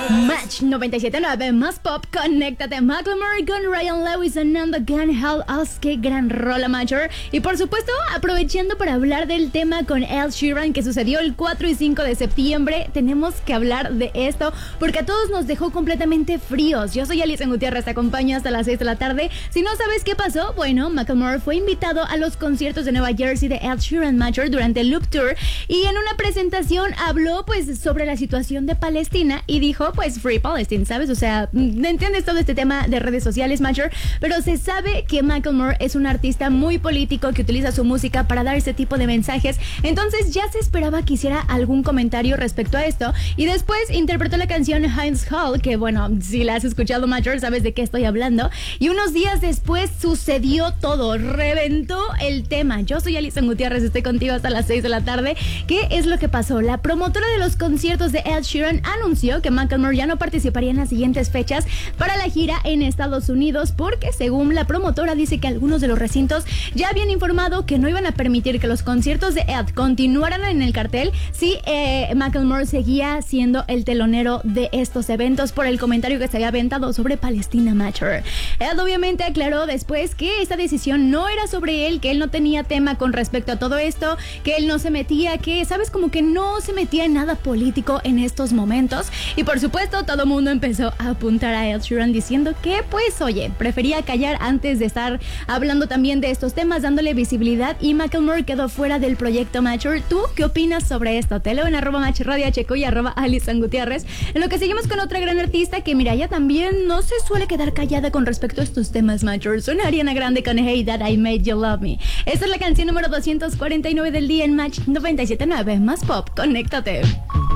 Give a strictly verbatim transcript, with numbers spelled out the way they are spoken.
Match noventa y siete punto nueve más pop, conéctate. Macklemore con Ryan Lewis sonando Can't Help Us. Qué gran rola, Major. Y por supuesto, aprovechando para hablar del tema con Ed Sheeran que sucedió el cuatro y cinco de septiembre, tenemos que hablar de esto porque a todos nos dejó completamente fríos. Yo soy Alison Gutiérrez, te acompaño hasta las seis de la tarde. Si no sabes qué pasó, bueno, Macklemore fue invitado a los conciertos de Nueva Jersey de Ed Sheeran Major durante el Loop Tour y en una presentación habló pues sobre la situación de Palestina y dijo pues Free Palestine, ¿sabes? O sea, entiendes todo este tema de redes sociales, Major, pero se sabe que Macklemore es un artista muy político que utiliza su música para dar ese tipo de mensajes, entonces ya se esperaba que hiciera algún comentario respecto a esto y después interpretó la canción Heinz Hall, que bueno, si la has escuchado, Major, sabes de qué estoy hablando, y unos días después sucedió todo, reventó el tema. Yo soy Alison Gutiérrez, estoy contigo hasta las seis de la tarde. ¿Qué es lo que pasó? La promotora de los conciertos de Ed Sheeran anunció que Macklemore ya no participaría en las siguientes fechas para la gira en Estados Unidos porque, según la promotora, dice que algunos de los recintos ya habían informado que no iban a permitir que los conciertos de Ed continuaran en el cartel si eh, Macklemore seguía siendo el telonero de estos eventos por el comentario que se había aventado sobre Palestina Major. Ed obviamente aclaró después que esta decisión no era sobre él, que él no tenía tema con respecto a todo esto, que él no se metía, que, sabes, como que no se metía en nada político en estos momentos. Y por supuesto, todo el mundo empezó a apuntar a Ed Sheeran diciendo que, pues, oye, prefería callar antes de estar hablando también de estos temas, dándole visibilidad, y Macklemore quedó fuera del proyecto Major. ¿Tú qué opinas sobre esto? Te leo en arroba Match Radio Checo y arroba Alison Gutiérrez. En lo que seguimos con otra gran artista que, mira, ella también no se suele quedar callada con respecto a estos temas, Major. Suena Ariana Grande con Hey That I Made You Love Me. Esta es la canción número doscientos cuarenta y nueve del día en Match noventa y siete punto nueve más pop. Conéctate.